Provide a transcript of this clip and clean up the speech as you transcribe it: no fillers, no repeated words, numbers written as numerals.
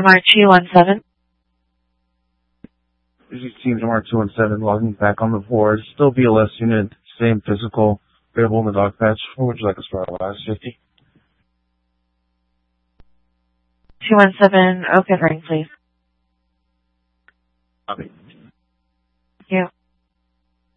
MR217. This is Team MR217 logging back on the board. Still BLS unit, same physical, available in the dog patch. What would you like us for our last 50? 217, open ring, please. Copy. Thank you.